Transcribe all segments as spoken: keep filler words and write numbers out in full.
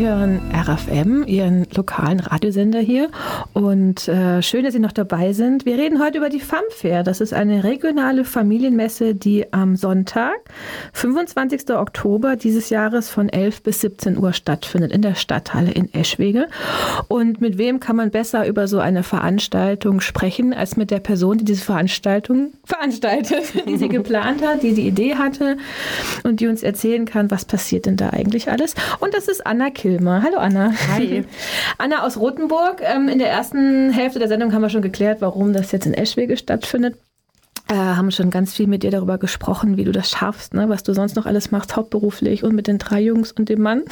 hören R F M, Ihren lokalen Radiosender hier. Und äh, schön, dass Sie noch dabei sind. Wir reden heute über die FAM-Fair. Das ist eine regionale Familienmesse, die am Sonntag, fünfundzwanzigsten Oktober dieses Jahres von elf bis siebzehn Uhr stattfindet in der Stadthalle in Eschwege. Und mit wem kann man besser über so eine Veranstaltung sprechen, als mit der Person, die diese Veranstaltung veranstaltet, die sie geplant hat, die die Idee hatte und die uns erzählen kann, was passiert denn da eigentlich alles. Und das ist Anna Kilmer. Hallo Anna. Hi. Anna aus Rothenburg. In der ersten Hälfte der Sendung haben wir schon geklärt, warum das jetzt in Eschwege stattfindet. Äh, haben schon ganz viel mit dir darüber gesprochen, wie du das schaffst, ne? Was du sonst noch alles machst, hauptberuflich und mit den drei Jungs und dem Mann.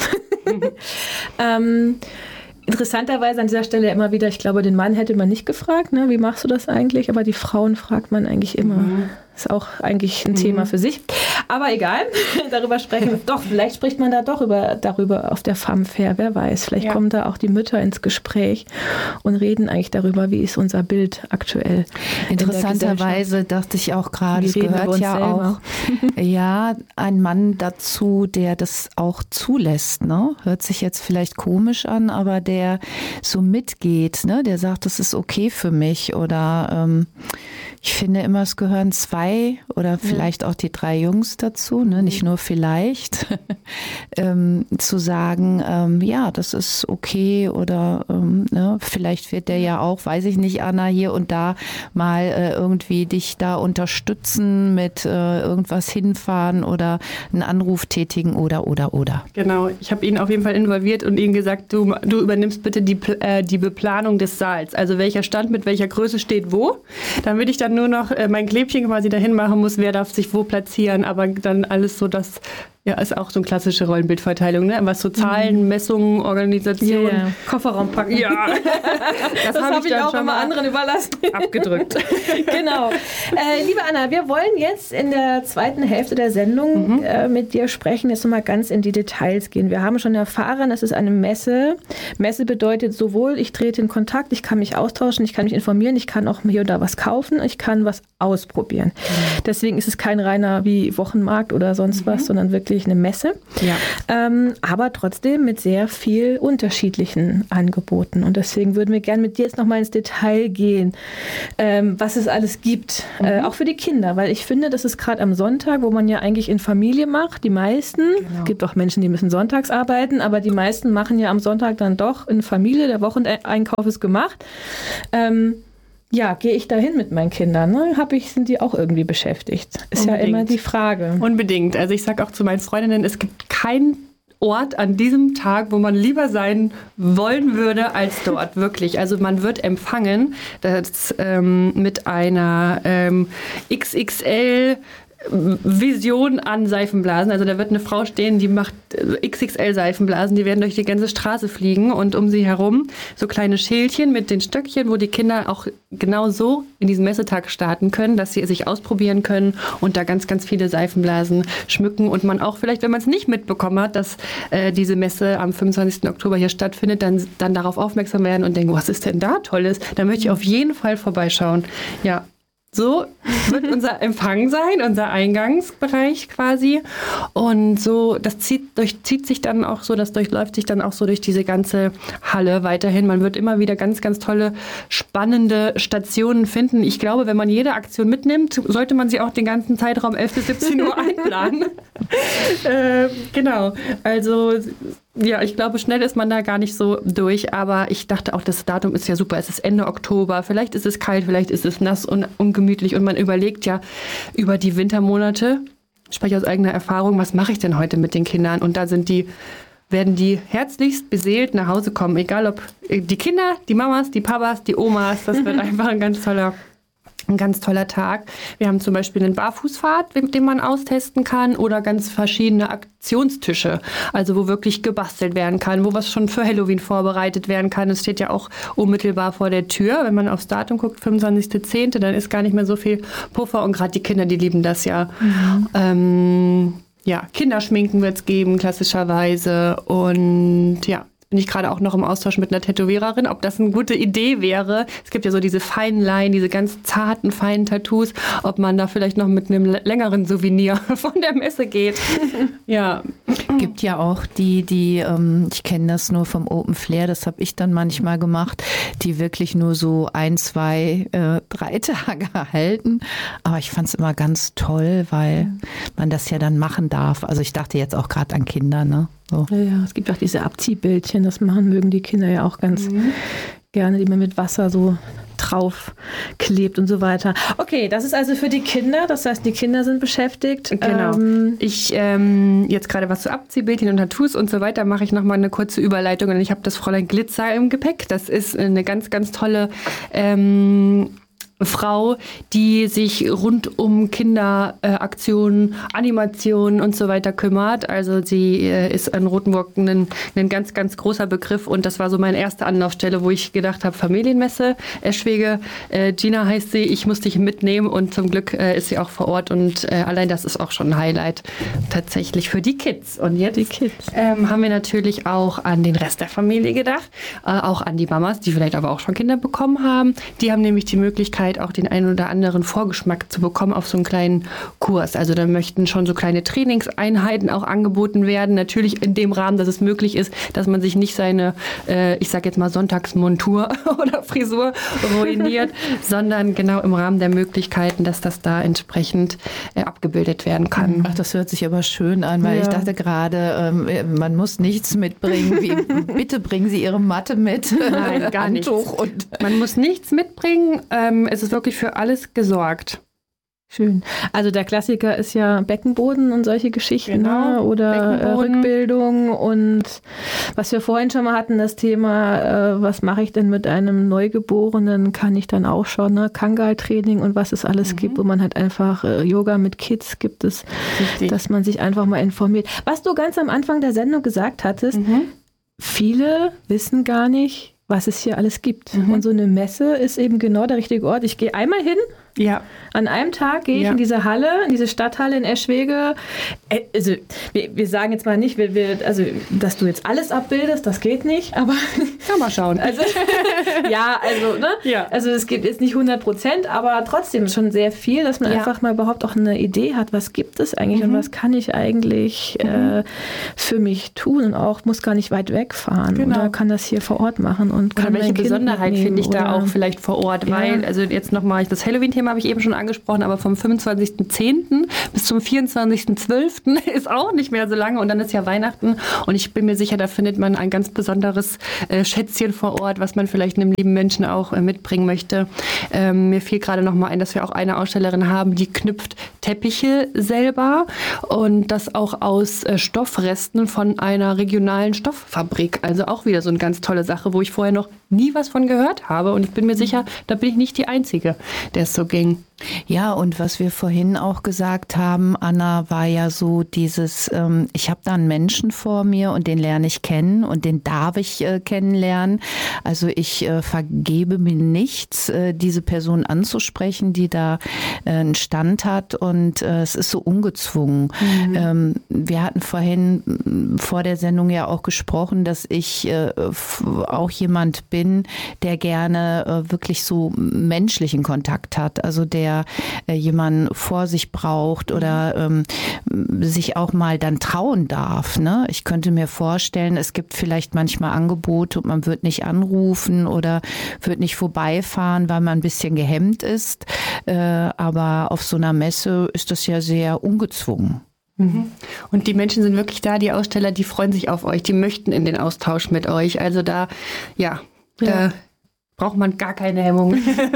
ähm, Interessanterweise an dieser Stelle immer wieder, ich glaube, den Mann hätte man nicht gefragt, ne? Wie machst du das eigentlich? Aber die Frauen fragt man eigentlich immer. Mhm. Ist auch eigentlich ein mhm. Thema für sich. Aber egal, darüber sprechen wir. Doch, vielleicht spricht man da doch über, darüber auf der FAM-Fair, wer weiß. Vielleicht ja. kommen da auch die Mütter ins Gespräch und reden eigentlich darüber, wie ist unser Bild aktuell. Interessanterweise dachte ich auch gerade, es gehört ja selber. auch ja, ein Mann dazu, der das auch zulässt. Ne? Hört sich jetzt vielleicht komisch an, aber der so mitgeht, ne? Der sagt, das ist okay für mich. Oder ähm, ich finde immer, es gehören zwei oder vielleicht auch die drei Jungs dazu, ne? Nicht nur vielleicht, ähm, zu sagen, ähm, ja, das ist okay oder ähm, ne? Vielleicht wird der ja auch, weiß ich nicht, Anna, hier und da mal äh, irgendwie dich da unterstützen mit äh, irgendwas hinfahren oder einen Anruf tätigen oder, oder, oder. Genau, ich habe ihn auf jeden Fall involviert und ihm gesagt, du, du übernimmst bitte die, äh, die Beplanung des Saals, also welcher Stand mit welcher Größe steht wo, damit ich dann nur noch äh, mein Klebchen quasi dahin machen muss, wer darf sich wo platzieren, aber dann alles so, dass, ja, ist auch so eine klassische Rollenbildverteilung, ne? Was so Zahlen, Messungen, Organisation. Yeah, yeah. Kofferraum packen. Ja, das, das habe hab ich, ich auch immer anderen überlassen. Abgedrückt. Genau. Äh, liebe Anna, wir wollen jetzt in der zweiten Hälfte der Sendung mhm. äh, mit dir sprechen, jetzt nochmal ganz in die Details gehen. Wir haben schon erfahren, es ist eine Messe. Messe bedeutet sowohl, ich trete in Kontakt, ich kann mich austauschen, ich kann mich informieren, ich kann auch hier oder da was kaufen, ich kann was ausprobieren. Mhm. Deswegen ist es kein reiner wie Wochenmarkt oder sonst mhm. was, sondern wirklich eine Messe, ja. ähm, aber trotzdem mit sehr viel unterschiedlichen Angeboten. Und deswegen würden wir gerne mit dir jetzt nochmal ins Detail gehen, ähm, was es alles gibt, mhm. äh, auch für die Kinder, weil ich finde, das ist gerade am Sonntag, wo man ja eigentlich in Familie macht, die meisten, es genau. gibt auch Menschen, die müssen sonntags arbeiten, aber die meisten machen ja am Sonntag dann doch in Familie, der Wocheneinkauf ist gemacht. Ähm, Ja, gehe ich dahin mit meinen Kindern? Ne? Hab ich, sind die auch irgendwie beschäftigt? Ist Unbedingt. Ja immer die Frage. Unbedingt. Also ich sage auch zu meinen Freundinnen, es gibt keinen Ort an diesem Tag, wo man lieber sein wollen würde als dort, wirklich. Also man wird empfangen das, ähm, mit einer ähm, X X L Vision an Seifenblasen. Also da wird eine Frau stehen, die macht X X L-Seifenblasen, die werden durch die ganze Straße fliegen und um sie herum so kleine Schälchen mit den Stöckchen, wo die Kinder auch genau so in diesen Messetag starten können, dass sie sich ausprobieren können und da ganz, ganz viele Seifenblasen schmücken und man auch vielleicht, wenn man es nicht mitbekommen hat, dass äh, diese Messe am fünfundzwanzigsten Oktober hier stattfindet, dann, dann darauf aufmerksam werden und denken, was ist denn da Tolles? Da möchte ich auf jeden Fall vorbeischauen. Ja. So wird unser Empfang sein, unser Eingangsbereich quasi. Und so, das zieht, durchzieht sich dann auch so, das durchläuft sich dann auch so durch diese ganze Halle weiterhin. Man wird immer wieder ganz, ganz tolle, spannende Stationen finden. Ich glaube, wenn man jede Aktion mitnimmt, sollte man sie auch den ganzen Zeitraum elf bis siebzehn Uhr einplanen. äh, genau, also ja, ich glaube, schnell ist man da gar nicht so durch, aber ich dachte auch, das Datum ist ja super. Es ist Ende Oktober, vielleicht ist es kalt, vielleicht ist es nass und ungemütlich und man überlegt ja über die Wintermonate, ich spreche aus eigener Erfahrung, was mache ich denn heute mit den Kindern? Und da sind die, werden die herzlichst beseelt nach Hause kommen, egal ob die Kinder, die Mamas, die Papas, die Omas, das wird einfach ein ganz toller Ein ganz toller Tag. Wir haben zum Beispiel einen Barfußpfad, mit dem man austesten kann oder ganz verschiedene Aktionstische, also wo wirklich gebastelt werden kann, wo was schon für Halloween vorbereitet werden kann. Es steht ja auch unmittelbar vor der Tür. Wenn man aufs Datum guckt, fünfundzwanzigsten zehnten, dann ist gar nicht mehr so viel Puffer und gerade die Kinder, die lieben das ja. Mhm. Ähm, ja, Kinderschminken wird es geben, klassischerweise und ja, bin ich gerade auch noch im Austausch mit einer Tätowiererin, ob das eine gute Idee wäre. Es gibt ja so diese feinen Leinen, diese ganz zarten, feinen Tattoos, ob man da vielleicht noch mit einem längeren Souvenir von der Messe geht. Ja. Gibt ja auch die, die, ähm, ich kenne das nur vom Open Flair, das habe ich dann manchmal gemacht, die wirklich nur so ein, zwei, äh, drei Tage halten. Aber ich fand es immer ganz toll, weil man das ja dann machen darf. Also ich dachte jetzt auch gerade an Kinder, ne? So. Ja, ja, es gibt auch diese Abziehbildchen, das machen mögen die Kinder ja auch ganz mhm. gerne, die man mit Wasser so drauf klebt und so weiter. Okay, das ist also für die Kinder, das heißt, die Kinder sind beschäftigt. Genau. Ähm, ich ähm, jetzt gerade was zu Abziehbildchen und Tattoos und so weiter, mache ich nochmal eine kurze Überleitung. Und ich habe das Fräulein Glitzer im Gepäck. Das ist eine ganz, ganz tolle ähm, Frau, die sich rund um Kinderaktionen, äh, Animationen und so weiter kümmert. Also sie äh, ist in Rothenburg ein, ein ganz, ganz großer Begriff und das war so meine erste Anlaufstelle, wo ich gedacht habe, Familienmesse, Eschwege, äh, Gina heißt sie, ich muss dich mitnehmen und zum Glück äh, ist sie auch vor Ort und äh, allein das ist auch schon ein Highlight tatsächlich für die Kids. Und jetzt die Kids. Ähm, haben wir natürlich auch an den Rest der Familie gedacht, äh, auch an die Mamas, die vielleicht aber auch schon Kinder bekommen haben. Die haben nämlich die Möglichkeit, auch den einen oder anderen Vorgeschmack zu bekommen auf so einen kleinen Kurs. Also da möchten schon so kleine Trainingseinheiten auch angeboten werden. Natürlich in dem Rahmen, dass es möglich ist, dass man sich nicht seine, äh, ich sage jetzt mal Sonntagsmontur oder Frisur ruiniert, sondern genau im Rahmen der Möglichkeiten, dass das da entsprechend äh, abgebildet werden kann. Ach, das hört sich aber schön an, weil ja. ich dachte gerade, ähm, man muss nichts mitbringen. Wie, bitte bringen Sie Ihre Matte mit. Nein, gar nichts. Und man muss nichts mitbringen. Ähm, es ist wirklich für alles gesorgt. Schön. Also der Klassiker ist ja Beckenboden und solche Geschichten, genau. ne? Oder Rückbildung und was wir vorhin schon mal hatten, das Thema, äh, was mache ich denn mit einem Neugeborenen, kann ich dann auch schon, ne? Kangal-Training und was es alles mhm. gibt, wo man halt einfach äh, Yoga mit Kids gibt es, Richtig. Dass man sich einfach mal informiert. Was du ganz am Anfang der Sendung gesagt hattest, mhm. viele wissen gar nicht, was es hier alles gibt. Mhm. Und so eine Messe ist eben genau der richtige Ort. Ich gehe einmal hin. Ja. An einem Tag gehe ich ja. in diese Halle, in diese Stadthalle in Eschwege. Also wir, wir sagen jetzt mal nicht, wir, wir, also, dass du jetzt alles abbildest, das geht nicht, aber... Kann mal schauen. Also, ja, also, ne? Ja. Also es gibt jetzt nicht hundert Prozent, aber trotzdem schon sehr viel, dass man ja. einfach mal überhaupt auch eine Idee hat, was gibt es eigentlich mhm. und was kann ich eigentlich mhm. äh, für mich tun und auch muss gar nicht weit wegfahren genau. oder kann das hier vor Ort machen. Und kann oder welche Besonderheit finde ich da auch vielleicht vor Ort, ja. weil, also jetzt nochmal, das Halloween-Thema habe ich eben schon angesprochen, aber vom fünfundzwanzigsten zehnten bis zum vierundzwanzigsten zwölften ist auch nicht mehr so lange und dann ist ja Weihnachten und ich bin mir sicher, da findet man ein ganz besonderes äh, Schätzchen vor Ort, was man vielleicht einem lieben Menschen auch äh, mitbringen möchte. Ähm, mir fiel gerade noch mal ein, dass wir auch eine Ausstellerin haben, die knüpft Teppiche selber und das auch aus äh, Stoffresten von einer regionalen Stofffabrik. Also auch wieder so eine ganz tolle Sache, wo ich vorher noch nie was von gehört habe und ich bin mir sicher, da bin ich nicht die Einzige, der es so ging. Ja, und was wir vorhin auch gesagt haben, Anna, war ja so dieses, ähm, ich habe da einen Menschen vor mir und den lerne ich kennen und den darf ich äh, kennenlernen. Also ich äh, vergebe mir nichts, äh, diese Person anzusprechen, die da äh, einen Stand hat und äh, es ist so ungezwungen. Mhm. Ähm, wir hatten vorhin vor der Sendung ja auch gesprochen, dass ich äh, auch jemand bin, der gerne äh, wirklich so menschlichen Kontakt hat, also der äh, jemanden vor sich braucht oder ähm, sich auch mal dann trauen darf. Ne? Ich könnte mir vorstellen, es gibt vielleicht manchmal Angebote und man wird nicht anrufen oder wird nicht vorbeifahren, weil man ein bisschen gehemmt ist. Äh, aber auf so einer Messe ist das ja sehr ungezwungen. Und die Menschen sind wirklich da, die Aussteller, die freuen sich auf euch, die möchten in den Austausch mit euch. Also da, ja, ja. da braucht man gar keine Hemmung.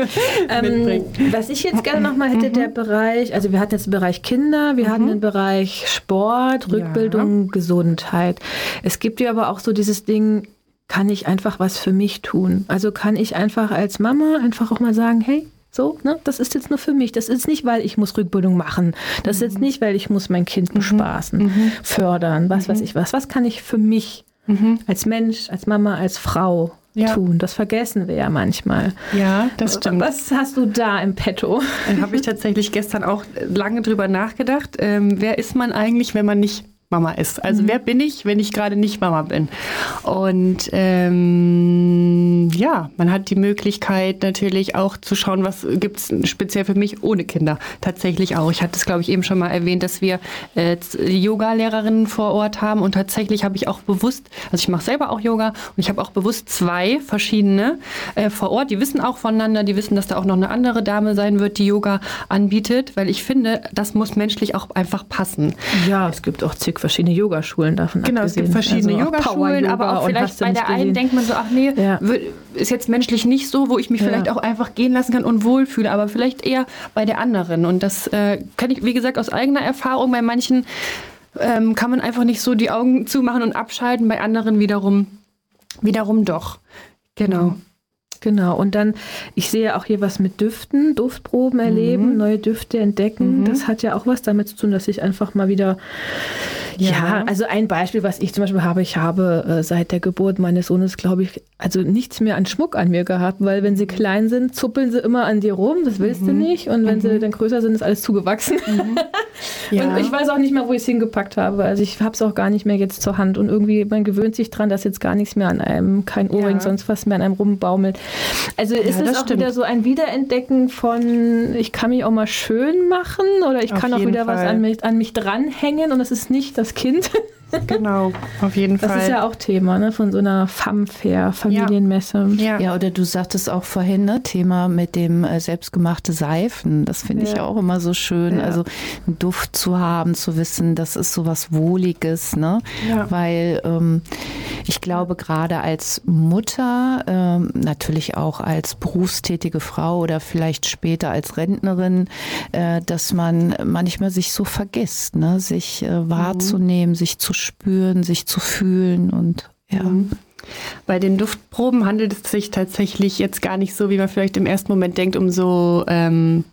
ähm, was ich jetzt gerne nochmal hätte, der Bereich, also wir hatten jetzt den Bereich Kinder, wir mhm. hatten den Bereich Sport, Rückbildung, ja. Gesundheit. Es gibt ja aber auch so dieses Ding, kann ich einfach was für mich tun? Also kann ich einfach als Mama einfach auch mal sagen, hey, so, ne, das ist jetzt nur für mich. Das ist nicht, weil ich muss Rückbildung machen. Das ist jetzt nicht, weil ich muss mein Kind bespaßen, mhm. fördern, was mhm. weiß ich was. Was kann ich für mich mhm. als Mensch, als Mama, als Frau ja. tun? Das vergessen wir ja manchmal. Ja, das stimmt. Was hast du da im Petto? Da habe ich tatsächlich gestern auch lange drüber nachgedacht. Ähm, wer ist man eigentlich, wenn man nicht Mama ist. Also mhm. wer bin ich, wenn ich gerade nicht Mama bin? Und ähm, ja, man hat die Möglichkeit natürlich auch zu schauen, was gibt es speziell für mich ohne Kinder. Tatsächlich auch. Ich hatte es, glaube ich, eben schon mal erwähnt, dass wir äh, die Yoga-Lehrerinnen vor Ort haben und tatsächlich habe ich auch bewusst, also ich mache selber auch Yoga und ich habe auch bewusst zwei verschiedene äh, vor Ort. Die wissen auch voneinander, die wissen, dass da auch noch eine andere Dame sein wird, die Yoga anbietet, weil ich finde, das muss menschlich auch einfach passen. Ja, es gibt auch zig verschiedene Yogaschulen davon. Genau, abgesehen. Es gibt verschiedene also Yogaschulen, aber auch vielleicht bei der einen denkt man so, ach nee, ja. ist jetzt menschlich nicht so, wo ich mich ja. vielleicht auch einfach gehen lassen kann und wohlfühle, aber vielleicht eher bei der anderen. Und das äh, kann ich, wie gesagt, aus eigener Erfahrung. Bei manchen ähm, kann man einfach nicht so die Augen zumachen und abschalten, bei anderen wiederum, wiederum doch. Genau. Genau, und dann, ich sehe auch hier was mit Düften, Duftproben erleben, mhm. neue Düfte entdecken. Mhm. Das hat ja auch was damit zu tun, dass ich einfach mal wieder, ja, ja also ein Beispiel, was ich zum Beispiel habe, ich habe äh, seit der Geburt meines Sohnes, glaube ich, also nichts mehr an Schmuck an mir gehabt, weil wenn sie klein sind, zuppeln sie immer an dir rum, das willst mhm. du nicht. Und wenn mhm. sie dann größer sind, ist alles zugewachsen. Mhm. Ja. Und ich weiß auch nicht mehr, wo ich es hingepackt habe. Also ich habe es auch gar nicht mehr jetzt zur Hand. Und irgendwie, man gewöhnt sich dran, dass jetzt gar nichts mehr an einem, kein Ohrring, ja. sonst was mehr an einem rumbaumelt. Also ist ja, es auch stimmt. wieder so ein Wiederentdecken von, ich kann mich auch mal schön machen oder ich auf kann auch wieder Fall. was an mich, an mich dranhängen und es ist nicht das Kind. Genau, auf jeden das Fall. Das ist ja auch Thema, ne, von so einer Femme-Fair, Familienmesse. Ja. ja, oder du sagtest auch vorhin, ne, Thema mit dem äh, selbstgemachte Seifen. Das finde ja. ich auch immer so schön. Ja. Also einen Duft zu haben, zu wissen, das ist so was Wohliges, ne? Ja. Weil ähm, ich glaube, gerade als Mutter, ähm, natürlich auch als berufstätige Frau oder vielleicht später als Rentnerin, äh, dass man manchmal sich so vergisst, ne, sich äh, wahrzunehmen, mhm. sich zu spüren, sich zu fühlen und ja. Mhm. Bei den Duftproben handelt es sich tatsächlich jetzt gar nicht so, wie man vielleicht im ersten Moment denkt, um so ähm,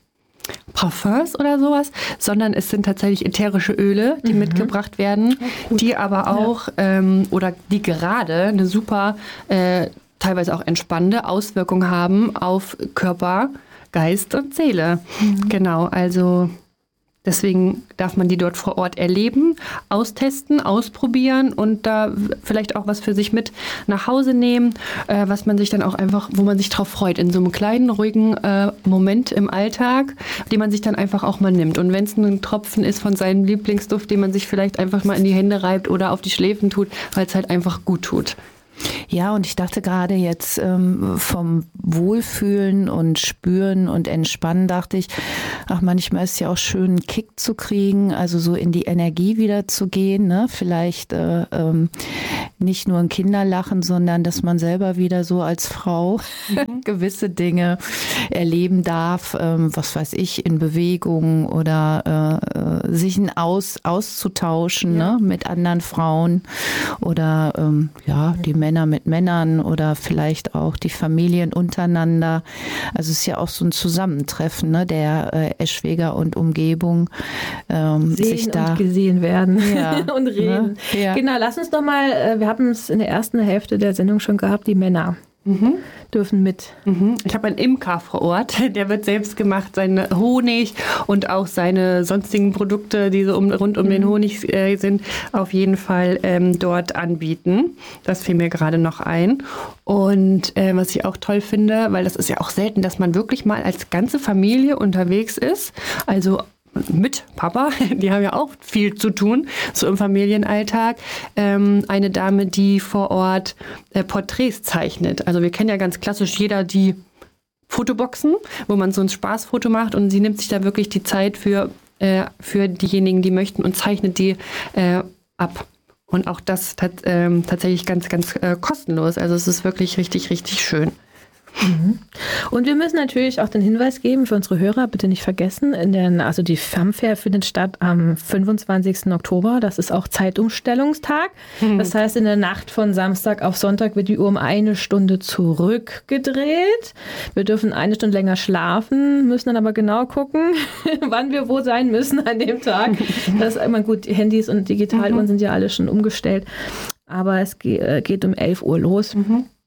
Parfums oder sowas, sondern es sind tatsächlich ätherische Öle, die mhm. mitgebracht werden, die aber auch ja. ähm, oder die gerade eine super, äh, teilweise auch entspannende Auswirkung haben auf Körper, Geist und Seele. Mhm. Genau, also deswegen darf man die dort vor Ort erleben, austesten, ausprobieren und da vielleicht auch was für sich mit nach Hause nehmen, äh, was man sich dann auch einfach, wo man sich drauf freut, in so einem kleinen, ruhigen äh, Moment im Alltag, den man sich dann einfach auch mal nimmt. Und wenn es ein Tropfen ist von seinem Lieblingsduft, den man sich vielleicht einfach mal in die Hände reibt oder auf die Schläfen tut, weil es halt einfach gut tut. Ja, und ich dachte gerade jetzt ähm, vom Wohlfühlen und Spüren und Entspannen, dachte ich, ach, manchmal ist es ja auch schön, einen Kick zu kriegen, also so in die Energie wieder zu gehen, ne? Vielleicht äh, ähm, nicht nur ein Kinderlachen, sondern dass man selber wieder so als Frau mhm. gewisse Dinge erleben darf, ähm, was weiß ich, in Bewegung oder äh, sich aus, auszutauschen ja. ne? mit anderen Frauen oder ähm, ja, die Männer mit Männern oder vielleicht auch die Familien untereinander. Also es ist ja auch so ein Zusammentreffen ne, der äh, Eschwege und Umgebung. Ähm, Sehen sich da und gesehen werden ja, und reden. Ne? Ja. Genau, lass uns doch mal, äh, wir haben es in der ersten Hälfte der Sendung schon gehabt, die Männer. Mhm. Dürfen mit. Mhm. Ich habe einen Imker vor Ort, der wird selbst gemacht, seine Honig und auch seine sonstigen Produkte, die so um, rund um mhm. den Honig äh, sind, auf jeden Fall ähm, dort anbieten. Das fiel mir gerade noch ein. Und äh, was ich auch toll finde, weil das ist ja auch selten, dass man wirklich mal als ganze Familie unterwegs ist, also mit Papa, die haben ja auch viel zu tun, so im Familienalltag. Ähm, eine Dame, die vor Ort äh, Porträts zeichnet. Also wir kennen ja ganz klassisch jeder die Fotoboxen, wo man so ein Spaßfoto macht und sie nimmt sich da wirklich die Zeit für, äh, für diejenigen, die möchten und zeichnet die äh, ab. Und auch das tat, ähm, tatsächlich ganz, ganz äh, kostenlos. Also es ist wirklich richtig, richtig schön. Mhm. Und wir müssen natürlich auch den Hinweis geben für unsere Hörer, bitte nicht vergessen, in den, also die Femme-Fair findet statt am fünfundzwanzigsten Oktober, das ist auch Zeitumstellungstag. Mhm. Das heißt, in der Nacht von Samstag auf Sonntag wird die Uhr um eine Stunde zurückgedreht. Wir dürfen eine Stunde länger schlafen, müssen dann aber genau gucken, wann wir wo sein müssen an dem Tag. Das ist immer gut, die Handys und Digitaluhren mhm. sind ja alle schon umgestellt, aber es geht um elf Uhr los. Mhm.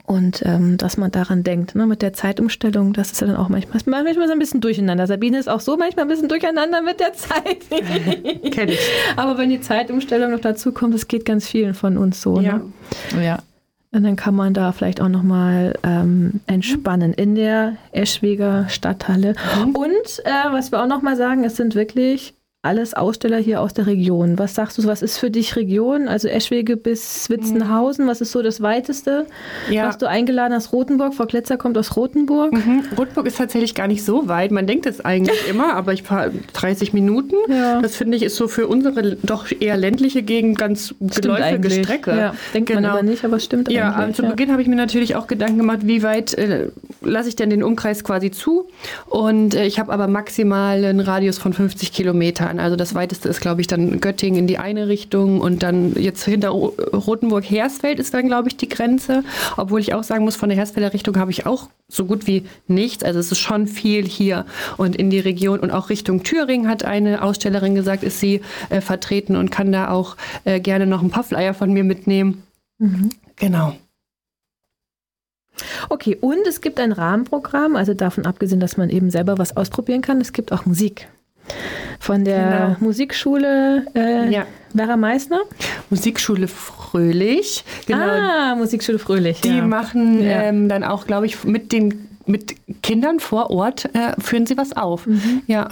Und ähm, dass man daran denkt, ne, mit der Zeitumstellung, das ist ja dann auch manchmal, manchmal so ein bisschen durcheinander. Sabine ist auch so manchmal ein bisschen durcheinander mit der Zeit. Kenn ich. Aber wenn die Zeitumstellung noch dazu kommt, das geht ganz vielen von uns so. Ja. Ne? Ja. Und dann kann man da vielleicht auch nochmal ähm, entspannen in der Eschweger Stadthalle. Mhm. Und äh, was wir auch nochmal sagen, es sind wirklich alles Aussteller hier aus der Region. Was sagst du, was ist für dich Region? Also Eschwege bis Witzenhausen, was ist so das Weiteste? Ja. Was du eingeladen hast? Rothenburg, Frau Kletzer kommt aus Rothenburg. Mhm. Rothenburg ist tatsächlich gar nicht so weit. Man denkt es eigentlich immer, aber ich fahre dreißig Minuten. Ja. Das finde ich ist so für unsere doch eher ländliche Gegend ganz geläufige Strecke. Ja, denkt genau. man aber nicht, aber stimmt ja, eigentlich. Zu ja, zu Beginn habe ich mir natürlich auch Gedanken gemacht, wie weit äh, lasse ich denn den Umkreis quasi zu? Und äh, ich habe aber maximal einen Radius von fünfzig Kilometern. Also das weiteste ist, glaube ich, dann Göttingen in die eine Richtung und dann jetzt hinter Rothenburg-Hersfeld ist dann, glaube ich, die Grenze. Obwohl ich auch sagen muss, von der Hersfelder Richtung habe ich auch so gut wie nichts. Also es ist schon viel hier und in die Region. Und auch Richtung Thüringen hat eine Ausstellerin gesagt, ist sie äh, vertreten und kann da auch äh, gerne noch ein paar Flyer von mir mitnehmen. Mhm. Genau. Okay, und es gibt ein Rahmenprogramm, also davon abgesehen, dass man eben selber was ausprobieren kann, es gibt auch Musik. Von der genau. Musikschule äh, ja. Vera Meissner. Musikschule Fröhlich. Genau. Ah, Musikschule Fröhlich. Die ja. machen ja. Ähm, dann auch, glaube ich, mit den mit Kindern vor Ort äh, führen sie was auf. Mhm. Ja.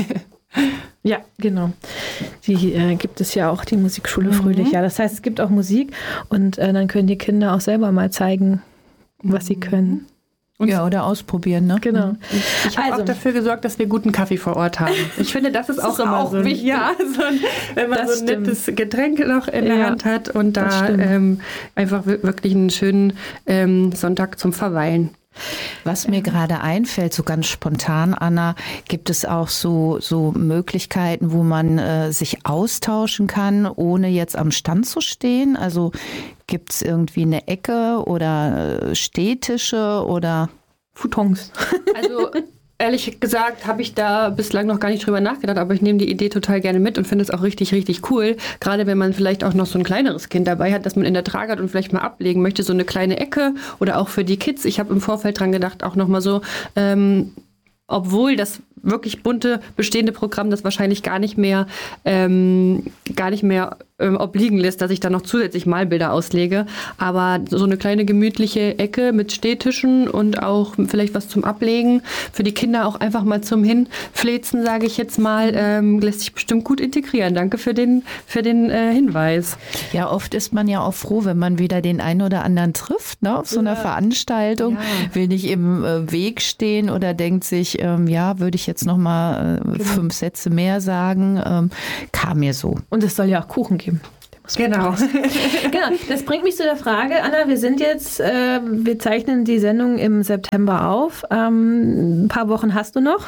Ja, genau. Die äh, gibt es ja auch, die Musikschule mhm. Fröhlich. Ja, das heißt, es gibt auch Musik und äh, dann können die Kinder auch selber mal zeigen, was mhm. sie können. Und ja, oder ausprobieren, ne? Genau. Ich habe also, auch dafür gesorgt, dass wir guten Kaffee vor Ort haben. Ich finde, das ist, das auch, ist auch so wichtig. Ja, so ein, wenn man das so ein stimmt. nettes Getränk noch in der ja, Hand hat und da ähm, einfach wirklich einen schönen ähm, Sonntag zum Verweilen. Was mir gerade einfällt, so ganz spontan, Anna, gibt es auch so, so Möglichkeiten, wo man äh, sich austauschen kann, ohne jetzt am Stand zu stehen? Also gibt es irgendwie eine Ecke oder äh, Stehtische oder Futons? Also ehrlich gesagt habe ich da bislang noch gar nicht drüber nachgedacht, aber ich nehme die Idee total gerne mit und finde es auch richtig, richtig cool. Gerade wenn man vielleicht auch noch so ein kleineres Kind dabei hat, das man in der Trage hat und vielleicht mal ablegen möchte, so eine kleine Ecke oder auch für die Kids. Ich habe im Vorfeld dran gedacht, auch nochmal so, ähm, obwohl das wirklich bunte bestehende Programm das wahrscheinlich gar nicht mehr ähm, gar nicht mehr ähm, obliegen lässt, dass ich da noch zusätzlich Malbilder auslege. Aber so eine kleine gemütliche Ecke mit Stehtischen und auch vielleicht was zum Ablegen. Für die Kinder auch einfach mal zum Hinfläzen, sage ich jetzt mal, ähm, lässt sich bestimmt gut integrieren. Danke für den, für den äh, Hinweis. Ja, oft ist man ja auch froh, wenn man wieder den einen oder anderen trifft, ne, auf so einer ja. Veranstaltung. Ja. Will nicht im äh, Weg stehen oder denkt sich, ähm, ja, würde ich jetzt noch mal äh, genau. fünf Sätze mehr sagen. Ähm, kam mir so. Und es soll ja auch Kuchen geben. Genau. Genau. Das bringt mich zu der Frage, Anna, wir sind jetzt, äh, wir zeichnen die Sendung im September auf. Ähm, ein paar Wochen hast du noch.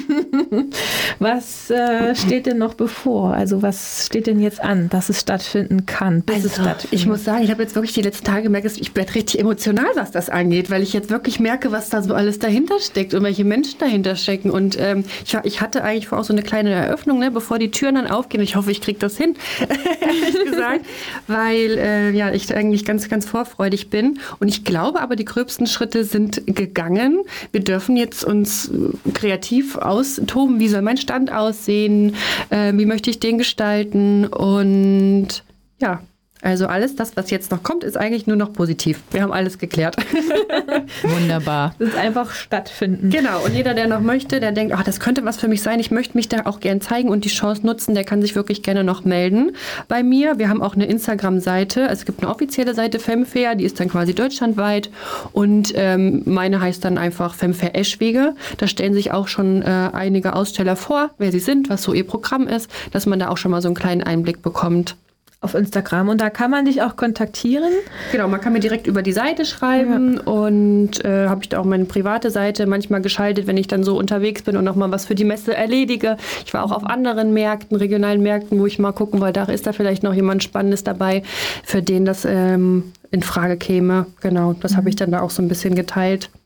Was äh, steht denn noch bevor? Also was steht denn jetzt an, dass es stattfinden kann, bis also, es stattfindet? Ich muss sagen, ich habe jetzt wirklich die letzten Tage gemerkt, ich werde richtig emotional, was das angeht, weil ich jetzt wirklich merke, was da so alles dahinter steckt und welche Menschen dahinter stecken. Und ähm, ich, ich hatte eigentlich vor auch so eine kleine Eröffnung, ne, bevor die Türen dann aufgehen. Ich hoffe, ich kriege das hin. Sagen, weil äh, ja, ich eigentlich ganz, ganz vorfreudig bin. Und ich glaube aber, die gröbsten Schritte sind gegangen. Wir dürfen jetzt uns kreativ austoben. Wie soll mein Stand aussehen? Äh, wie möchte ich den gestalten? Und ja, also alles das, was jetzt noch kommt, ist eigentlich nur noch positiv. Wir haben alles geklärt. Wunderbar. Das ist einfach stattfinden. Genau. Und jeder, der noch möchte, der denkt, ach, das könnte was für mich sein, ich möchte mich da auch gern zeigen und die Chance nutzen, der kann sich wirklich gerne noch melden bei mir. Wir haben auch eine Instagram-Seite. Es gibt eine offizielle Seite Femfair, die ist dann quasi deutschlandweit. Und ähm, meine heißt dann einfach Femfair Eschwege. Da stellen sich auch schon äh, einige Aussteller vor, wer sie sind, was so ihr Programm ist, dass man da auch schon mal so einen kleinen Einblick bekommt. Auf Instagram. Und da kann man dich auch kontaktieren? Genau, man kann mir direkt über die Seite schreiben ja. und äh, habe ich da auch meine private Seite manchmal geschaltet, wenn ich dann so unterwegs bin und nochmal was für die Messe erledige. Ich war auch auf anderen Märkten, regionalen Märkten, wo ich mal gucken wollte, ach, ist da vielleicht noch jemand Spannendes dabei, für den das ähm, in Frage käme. Genau, das mhm. habe ich dann da auch so ein bisschen geteilt.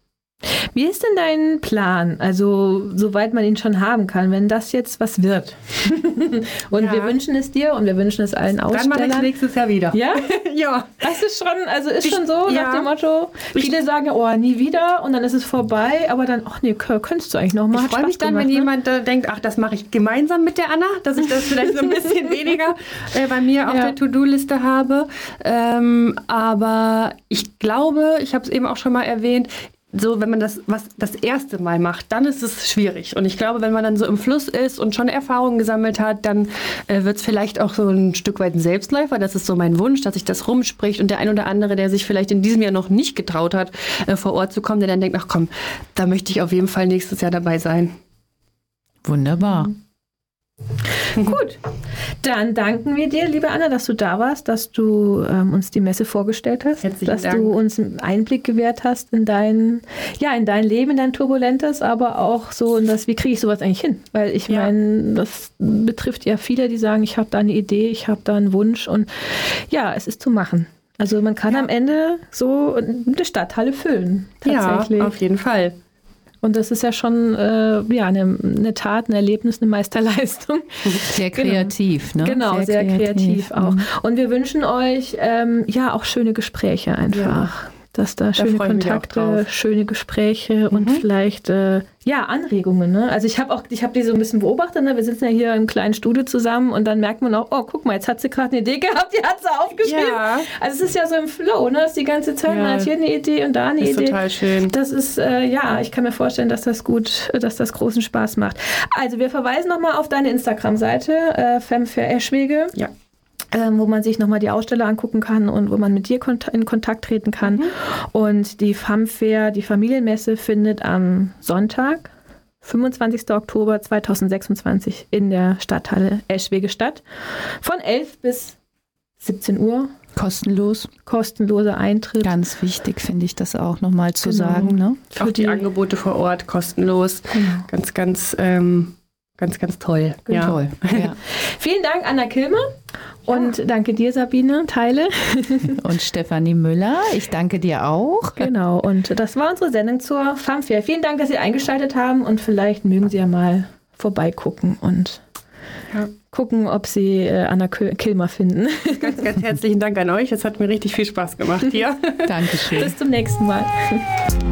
Wie ist denn dein Plan? Also, soweit man ihn schon haben kann, wenn das jetzt was wird. Und ja. wir wünschen es dir und wir wünschen es allen Ausstellern. Dann mache ich es nächstes Jahr wieder. Ja? Ja. Das ist schon, also ist ich, schon so ja. nach dem Motto, viele ich, sagen, oh, nie wieder und dann ist es vorbei, aber dann, ach nee, könntest du eigentlich noch mal. Ich freue mich dann, gemacht, wenn ne? jemand äh, denkt, ach, das mache ich gemeinsam mit der Anna, dass ich das vielleicht so ein bisschen weniger äh, bei mir auf ja. der To-Do-Liste habe. Ähm, aber ich glaube, ich habe es eben auch schon mal erwähnt, so, wenn man das was das erste Mal macht, dann ist es schwierig. Und ich glaube, wenn man dann so im Fluss ist und schon Erfahrungen gesammelt hat, dann äh, wird es vielleicht auch so ein Stück weit ein Selbstläufer. Das ist so mein Wunsch, dass sich das rumspricht. Und der ein oder andere, der sich vielleicht in diesem Jahr noch nicht getraut hat, äh, vor Ort zu kommen, der dann denkt, ach komm, da möchte ich auf jeden Fall nächstes Jahr dabei sein. Wunderbar. Mhm. Gut, dann danken wir dir, liebe Anna, dass du da warst, dass du ähm, uns die Messe vorgestellt hast, Herzlichen dass Dank. du uns einen Einblick gewährt hast in dein, ja, in dein Leben, in dein Turbulentes, aber auch so in das, wie kriege ich sowas eigentlich hin? Weil ich ja. meine, das betrifft ja viele, die sagen, ich habe da eine Idee, ich habe da einen Wunsch und ja, es ist zu machen. Also man kann ja. am Ende so eine Stadthalle füllen, tatsächlich. Ja, auf jeden Fall. Und das ist ja schon äh, ja, eine, eine Tat, ein Erlebnis, eine Meisterleistung. Sehr kreativ, genau. ne? Genau, sehr, sehr kreativ, kreativ auch. Und wir wünschen euch ähm, ja auch schöne Gespräche einfach. Ja. Dass da, da schöne Kontakte, schöne Gespräche mhm. und vielleicht äh, ja, Anregungen. Ne? Also ich habe auch, ich habe die so ein bisschen beobachtet. Ne? Wir sitzen ja hier im kleinen Studio zusammen und dann merkt man auch, oh, guck mal, jetzt hat sie gerade eine Idee gehabt, die hat sie aufgeschrieben. Ja. Also es ist ja so im Flow, ne? Das ist die ganze Zeit, ja. man hat hier eine Idee und da eine ist Idee. Total schön. Das ist, äh, ja, ich kann mir vorstellen, dass das gut, dass das großen Spaß macht. Also wir verweisen nochmal auf deine Instagram-Seite, äh, Femme für Eschwege. Ja. Ähm, wo man sich nochmal die Aussteller angucken kann und wo man mit dir kont- in Kontakt treten kann. Mhm. Und die Famfair, die Familienmesse, findet am Sonntag, fünfundzwanzigsten Oktober zweitausendsechsundzwanzig in der Stadthalle Eschwege statt. Von elf bis siebzehn Uhr. Kostenlos. Kostenloser Eintritt. Ganz wichtig finde ich das auch nochmal zu genau. sagen. Ne? Auch die, die Angebote vor Ort kostenlos. Genau. Ganz, ganz... Ähm Ganz, ganz toll. Ja. toll. Ja. Vielen Dank, Anna Kilmer. Und ja. danke dir, Sabine Theile. Und Stefanie Müller. Ich danke dir auch. Genau. Und das war unsere Sendung zur Famfair. Vielen Dank, dass Sie eingeschaltet haben. Und vielleicht mögen Sie ja mal vorbeigucken und ja. gucken, ob Sie äh, Anna Kilmer finden. Ganz, ganz herzlichen Dank an euch. Es hat mir richtig viel Spaß gemacht hier. Dankeschön. Bis zum nächsten Mal.